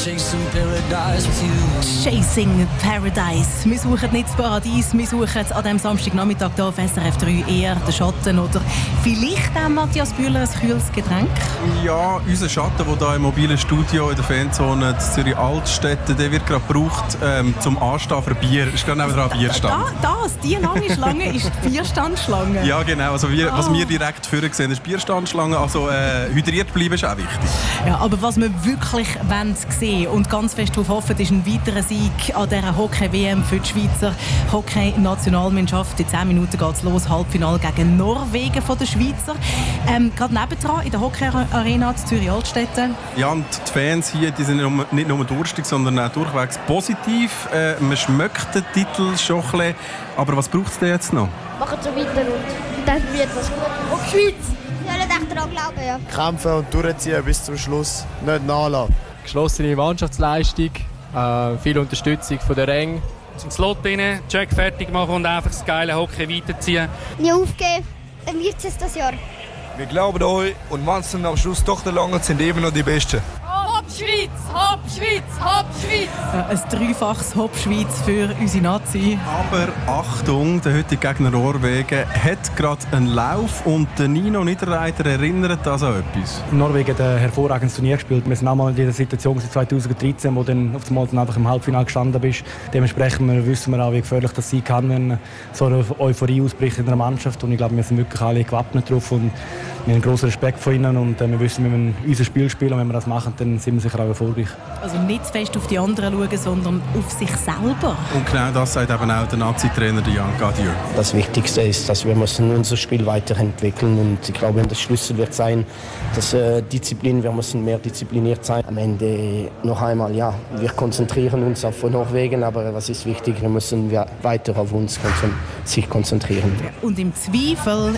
Chasing Paradise. Wir suchen nicht das Paradies, wir suchen an diesem Samstagnachmittag hier auf SRF 3 eher den Schatten oder vielleicht auch Matthias Bühler ein kühles Getränk. Ja, unser Schatten, der hier im mobilen Studio in der Fanzone Zürich Altstädte, der wird gerade gebraucht zum Anstehen für Bier. Ist gerade nebenan ein Bierstand. Die lange Schlange ist die Bierstandschlange. Ja, genau. Also was wir direkt vorher sehen, ist Bierstandschlange. Also hydriert bleiben ist auch wichtig. Ja, aber was wir wirklich sehen und ganz fest darauf hoffen, ist ein weiterer Sieg an dieser Hockey-WM für die Schweizer Hockey-Nationalmannschaft. In 10 Minuten geht es los, Halbfinale gegen Norwegen von den Schweizer. Gerade nebendran in der Hockey-Arena in Zürich-Altstädte. Ja, und die Fans hier, die sind nicht nur durstig, sondern auch durchwegs positiv. Man schmeckt den Titel schon ein bisschen. Aber was braucht es denn jetzt noch? Machen so weiter und dann wird das gut. Auf die Schweiz! Sie sollen echt daran glauben, ja. Kämpfen und durchziehen bis zum Schluss. Nicht nachlassen. Geschlossene Mannschaftsleistung, viel Unterstützung von der Ränge. Zum Slot rein, Check fertig machen und einfach das geile Hockey weiterziehen. Nie aufgeben, dann wird es das Jahr. Wir glauben euch und wenn es dann am Schluss doch der Lange sind eben noch die Besten. Hopp Schweiz, Hopp Schweiz, Hopp Schweiz! Ein dreifaches Hopp Schweiz für unsere Nazi. Aber Achtung, der heutige Gegner Norwegen hat gerade einen Lauf und der Nino Niederreiter erinnert das an etwas. Norwegen hat ein hervorragendes Turnier gespielt. Wir sind auch mal in dieser Situation 2013, wo dann auf einmal einfach im Halbfinale gestanden bist. Dementsprechend wissen wir auch, wie gefährlich das sein kann, wenn so eine Euphorie ausbricht in einer Mannschaft. Und ich glaube, wir sind wirklich alle gewappnet drauf und wir haben grossen Respekt vor ihnen und wir wissen, wir müssen unser Spiel spielen und wenn wir das machen, dann sind wir sicher auch erfolgreich. Also nicht zu fest auf die anderen schauen, sondern auf sich selber. Und genau das sagt eben auch der Nazi-Trainer Jan Gadieu. Das Wichtigste ist, dass wir müssen unser Spiel weiterentwickeln und ich glaube, der Schlüssel wird sein, dass Disziplin, wir müssen mehr diszipliniert sein. Am Ende noch einmal, ja, wir konzentrieren uns auf Norwegen, aber was ist wichtig, wir müssen weiter auf uns sich konzentrieren. Und im Zweifel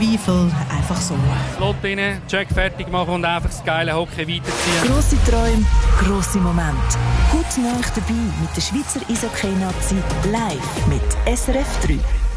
einfach so. Slot rein, Check fertig machen und einfach das geile Hockey weiterziehen. Grosse Träume, grosse Momente. Heute neu dabei mit der Schweizer Eishockey-Nazi live mit SRF 3.